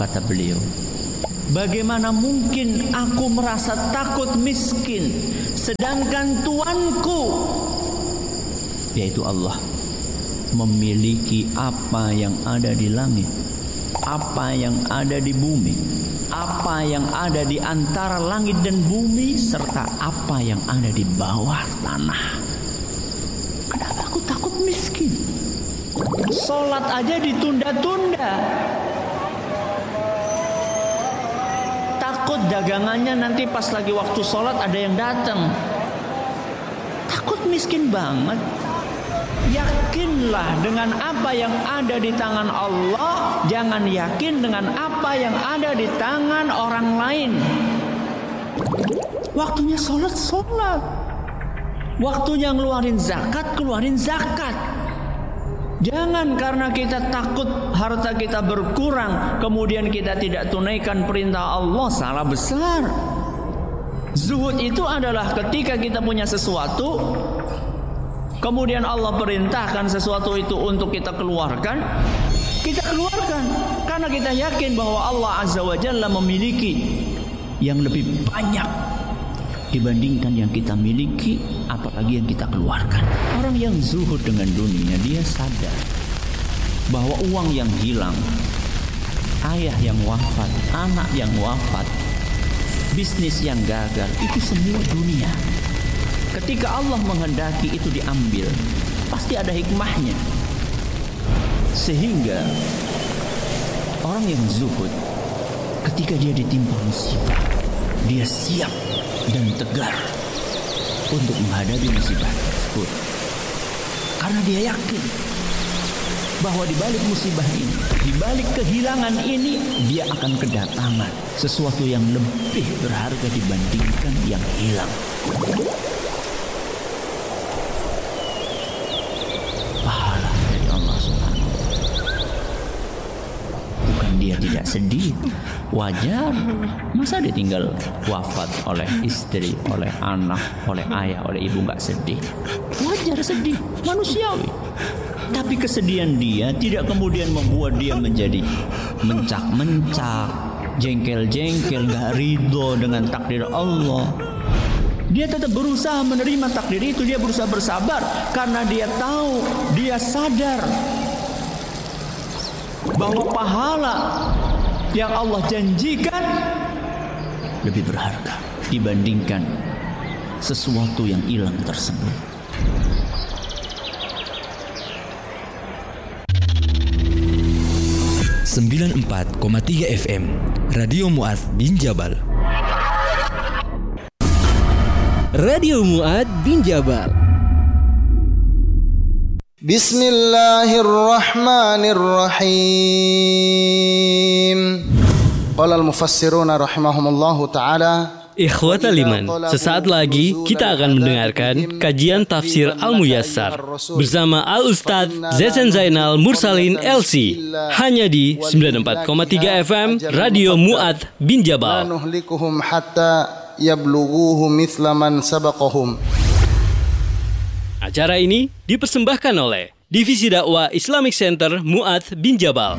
Kata beliau, bagaimana mungkin aku merasa takut miskin sedangkan Tuanku, yaitu Allah, memiliki apa yang ada di langit, apa yang ada di bumi, apa yang ada di antara langit dan bumi, serta apa yang ada di bawah tanah. Kenapa aku takut miskin? Sholat aja ditunda-tunda. Takut dagangannya nanti pas lagi waktu sholat ada yang datang. Takut miskin banget. Yakinlah dengan apa yang ada di tangan Allah, jangan yakin dengan apa yang ada di tangan orang lain. Waktunya sholat, sholat. Waktunya ngeluarin zakat, keluarin zakat. Jangan karena kita takut harta kita berkurang, kemudian kita tidak tunaikan perintah Allah. Salah besar. Zuhud itu adalah ketika kita punya sesuatu, kemudian Allah perintahkan sesuatu itu untuk kita keluarkan, kita keluarkan. Karena kita yakin bahwa Allah Azza wa Jalla memiliki yang lebih banyak dibandingkan yang kita miliki, apalagi yang kita keluarkan. Orang yang zuhud dengan dunia, dia sadar bahwa uang yang hilang, ayah yang wafat, anak yang wafat, bisnis yang gagal, itu semua dunia. Ketika Allah menghendaki itu diambil, pasti ada hikmahnya. Sehingga orang yang zuhud, ketika dia ditimpa musibah, dia siap dan tegar untuk menghadapi musibah tersebut. Karena dia yakin bahwa di balik musibah ini, di balik kehilangan ini, dia akan kedatangan sesuatu yang lebih berharga dibandingkan yang hilang. Pahala dari Allah Subhanahu wa Ta'ala. Bukan dia tidak sedih, wajar. Masa dia tinggal wafat oleh istri, oleh anak, oleh ayah, oleh ibu, nggak sedih? Wajar sedih, manusiawi. Tapi kesedihan dia tidak kemudian membuat dia menjadi mencak-mencak, jengkel-jengkel, nggak ridho dengan takdir Allah. Dia tetap berusaha menerima takdir itu. Dia berusaha bersabar karena dia tahu, dia sadar bahwa pahala yang Allah janjikan lebih berharga dibandingkan sesuatu yang hilang tersebut. (94,3 FM) Radio Mu'adz bin Jabal. Radio Mu'adz bin Jabal. Bismillahirrahmanirrahim. Qala al-mufassiruna rahimahumullahu ta'ala. Ikhwatal iman, sesaat lagi kita akan mendengarkan kajian tafsir Al-Muyassar bersama Al-Ustadz Zezen Zainal Mursalin LC, hanya di 94,3 FM Radio Mu'adz bin Jabal. Nuhlikuhum hatta yablughuhu mithla man sabaqahum. Acara ini dipersembahkan oleh Divisi Dakwah Islamic Center Mu'adz bin Jabal.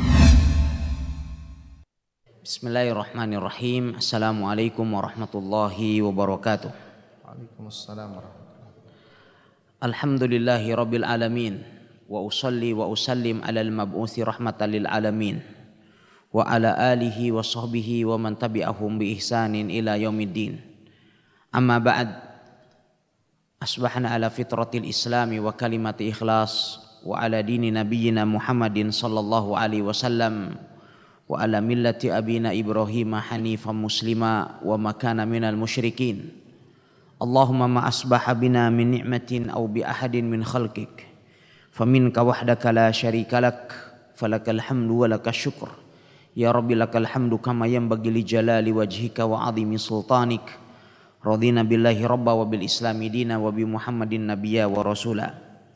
Bismillahirrahmanirrahim. Assalamualaikum warahmatullahi wabarakatuh. Waalaikumsalam warahmatullahi. Alhamdulillahi rabbil alamin. Wa usalli wa usallim ala al-mab'uthi rahmatan lil alamin. Wa ala alihi wa sahbihi wa man tabi'ahum bi ihsanin ila yaumiddin. Amma ba'd. Asbahna ala fitratil islami wa kalimati ikhlas. Wa ala dini nabiyyina Muhammadin sallallahu alaihi wasallam. Wa ala millati abina Ibrahim hanifan muslima wa makana minal musyrikin. Allahumma ma asbaha bina min ni'matin aw bi ahadin min khalqik faminka wahdaka la syarika lak falakal hamdu wa lakas syukr ya rabbi lakal hamdu kama yanbaghi li jalali wajhika wa 'azimi sultanik. Radina billahi rabba wa bil islami dina wa bi Muhammadin nabiyya wa rasula.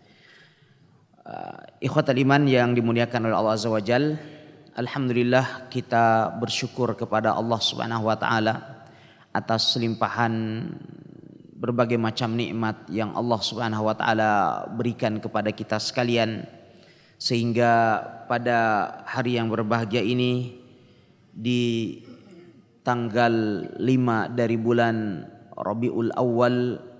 Ikhwatal iman yang dimuliakan oleh Allah Azza wa Jalla, alhamdulillah kita bersyukur kepada Allah Subhanahu wa taala atas limpahan berbagai macam nikmat yang Allah Subhanahu wa taala berikan kepada kita sekalian, sehingga pada hari yang berbahagia ini di tanggal 5 dari bulan Rabiul Awal